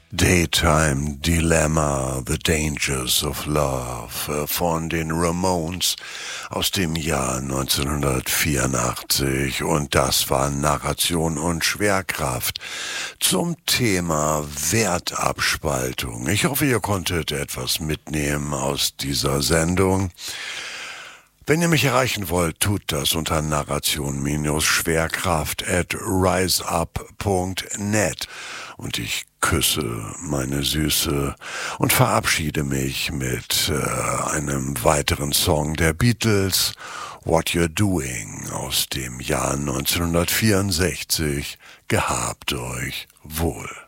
Daytime Dilemma, The Dangers of Love von den Ramones aus dem Jahr 1984, und das war Narration und Schwerkraft zum Thema Wertabspaltung. Ich hoffe, ihr konntet etwas mitnehmen aus dieser Sendung. Wenn ihr mich erreichen wollt, tut das unter narration-schwerkraft@riseup.net. Und ich küsse meine Süße und verabschiede mich mit einem weiteren Song der Beatles, What You're Doing aus dem Jahr 1964. Gehabt euch wohl.